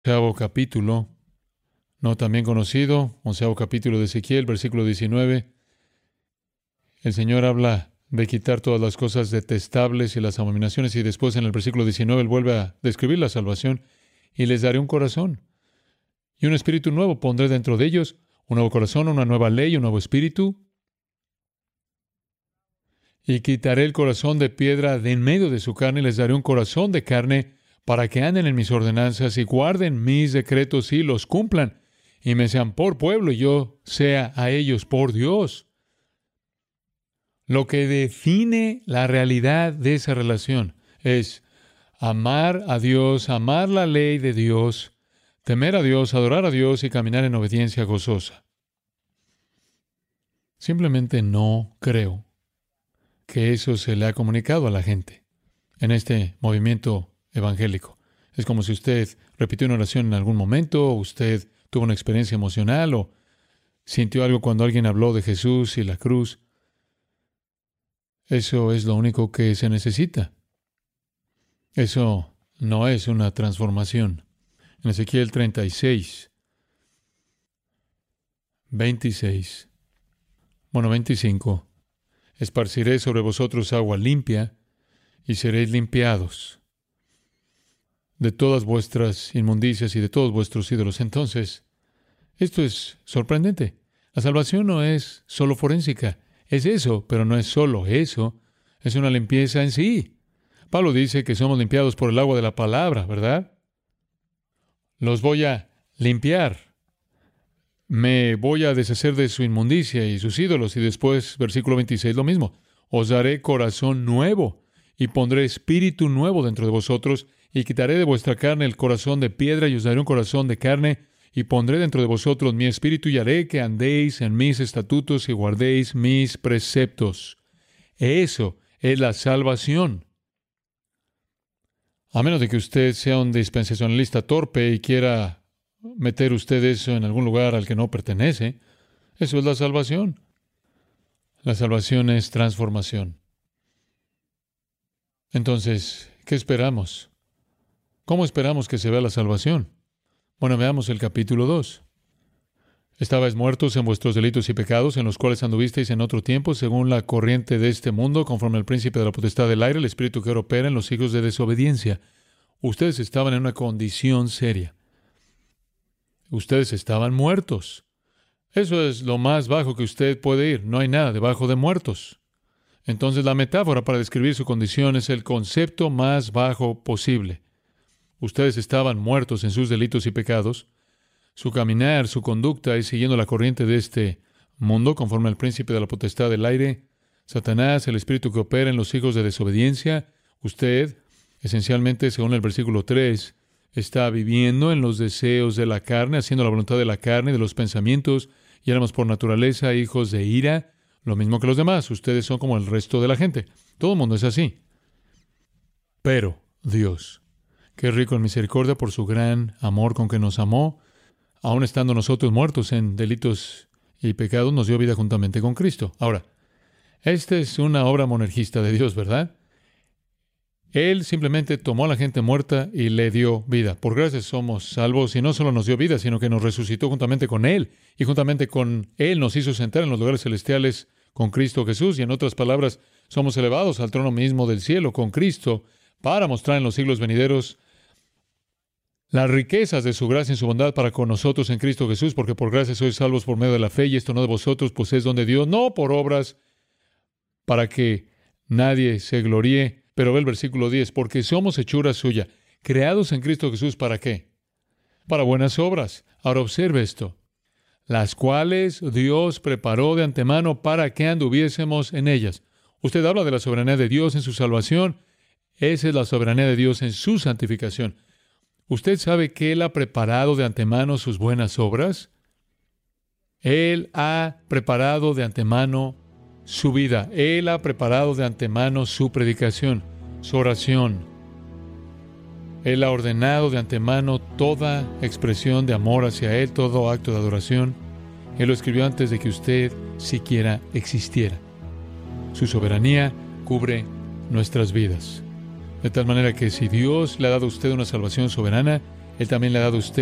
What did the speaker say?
Onceavo capítulo, no también conocido, onceavo capítulo de Ezequiel, versículo 19. El Señor habla de quitar todas las cosas detestables y las abominaciones, y después en el versículo 19 Él vuelve a describir la salvación, y les daré un corazón, y un espíritu nuevo pondré dentro de ellos, un nuevo corazón, una nueva ley, un nuevo espíritu, y quitaré el corazón de piedra de en medio de su carne, y les daré un corazón de carne, para que anden en mis ordenanzas y guarden mis decretos y los cumplan, y me sean por pueblo y yo sea a ellos por Dios. Lo que define la realidad de esa relación es amar a Dios, amar la ley de Dios, temer a Dios, adorar a Dios y caminar en obediencia gozosa. Simplemente no creo que eso se le ha comunicado a la gente en este movimiento evangélico. Es como si usted repitió una oración en algún momento, o usted tuvo una experiencia emocional, o sintió algo cuando alguien habló de Jesús y la cruz. Eso es lo único que se necesita. Eso no es una transformación. En Ezequiel 36, 26, 25, esparciré sobre vosotros agua limpia, y seréis limpiados de todas vuestras inmundicias y de todos vuestros ídolos. Entonces, esto es sorprendente. La salvación no es solo forénsica. Es eso, pero no es solo eso. Es una limpieza en sí. Pablo dice que somos limpiados por el agua de la palabra, ¿verdad? Los voy a limpiar. Me voy a deshacer de su inmundicia y sus ídolos. Y después, versículo 26, lo mismo. Os daré corazón nuevo y pondré espíritu nuevo dentro de vosotros, y quitaré de vuestra carne el corazón de piedra, y os daré un corazón de carne, y pondré dentro de vosotros mi espíritu, y haré que andéis en mis estatutos y guardéis mis preceptos. Eso es la salvación. A menos de que usted sea un dispensacionalista torpe y quiera meter usted eso en algún lugar al que no pertenece, eso es la salvación. La salvación es transformación. Entonces, ¿qué esperamos? ¿Cómo esperamos que se vea la salvación? Bueno, veamos el capítulo 2. Estabais muertos en vuestros delitos y pecados, en los cuales anduvisteis en otro tiempo, según la corriente de este mundo, conforme al príncipe de la potestad del aire, el espíritu que ahora opera en los hijos de desobediencia. Ustedes estaban en una condición seria. Ustedes estaban muertos. Eso es lo más bajo que usted puede ir. No hay nada debajo de muertos. Entonces, la metáfora para describir su condición es el concepto más bajo posible. Ustedes estaban muertos en sus delitos y pecados. Su caminar, su conducta es siguiendo la corriente de este mundo, conforme al príncipe de la potestad del aire, Satanás, el espíritu que opera en los hijos de desobediencia. Usted, esencialmente, según el versículo 3, está viviendo en los deseos de la carne, haciendo la voluntad de la carne, de los pensamientos, y éramos por naturaleza hijos de ira, lo mismo que los demás. Ustedes son como el resto de la gente. Todo el mundo es así. Pero Dios, que es rico en misericordia por su gran amor con que nos amó, aun estando nosotros muertos en delitos y pecados, nos dio vida juntamente con Cristo. Ahora, esta es una obra monergista de Dios, ¿verdad? Él simplemente tomó a la gente muerta y le dio vida. Por gracia somos salvos, y no solo nos dio vida, sino que nos resucitó juntamente con Él, y juntamente con Él nos hizo sentar en los lugares celestiales con Cristo Jesús, y en otras palabras, somos elevados al trono mismo del cielo con Cristo para mostrar en los siglos venideros las riquezas de su gracia y su bondad para con nosotros en Cristo Jesús, porque por gracia sois salvos por medio de la fe, y esto no de vosotros, pues es don de Dios, no por obras, para que nadie se gloríe. Pero ve el versículo 10, porque somos hechura suya, creados en Cristo Jesús, ¿para qué? Para buenas obras. Ahora observe esto, las cuales Dios preparó de antemano para que anduviésemos en ellas. Usted habla de la soberanía de Dios en su salvación. Esa es la soberanía de Dios en su santificación. ¿Usted sabe que Él ha preparado de antemano sus buenas obras? Él ha preparado de antemano su vida. Él ha preparado de antemano su predicación, su oración. Él ha ordenado de antemano toda expresión de amor hacia Él, todo acto de adoración. Él lo escribió antes de que usted siquiera existiera. Su soberanía cubre nuestras vidas. De tal manera que si Dios le ha dado a usted una salvación soberana, Él también le ha dado a usted